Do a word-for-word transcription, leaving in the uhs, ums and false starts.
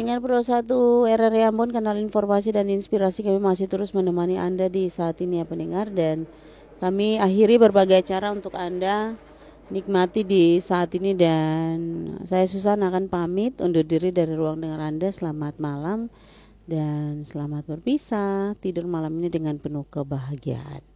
Pendengar Pro satu R R I Ambon, kanal informasi dan inspirasi, kami masih terus menemani Anda di saat ini ya pendengar, dan kami akhiri berbagai cara untuk Anda nikmati di saat ini, dan saya Susan akan pamit undur diri dari ruang dengar Anda. Selamat malam dan selamat berpisah, tidur malam ini dengan penuh kebahagiaan.